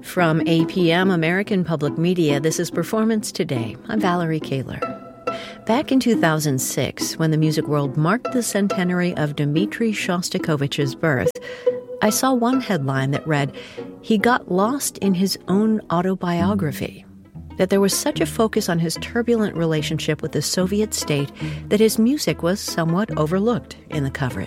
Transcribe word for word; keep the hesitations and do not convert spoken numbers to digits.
From A P M American Public Media, this is Performance Today. I'm Valerie Kaler. Back in two thousand six, when the music world marked the centenary of Dmitri Shostakovich's birth, I saw one headline that read, "He got lost in his own autobiography." That there was such a focus on his turbulent relationship with the Soviet state that his music was somewhat overlooked in the coverage.